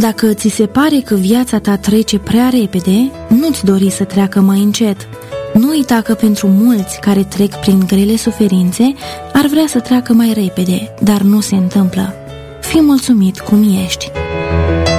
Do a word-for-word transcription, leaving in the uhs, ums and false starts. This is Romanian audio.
Dacă ți se pare că viața ta trece prea repede, nu-ți dori să treacă mai încet. Nu uita că pentru mulți care trec prin grele suferințe, ar vrea să treacă mai repede, dar nu se întâmplă. Fii mulțumit cum ești.